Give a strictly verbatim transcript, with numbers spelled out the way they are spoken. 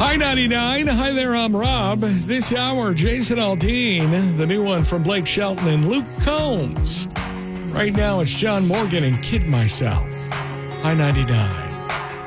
Hi ninety-nine. Hi there, I'm Rob. This hour, Jason Aldean, the new one from Blake Shelton and Luke Combs. Right now, it's John Morgan and Kid Myself. Hi ninety-nine.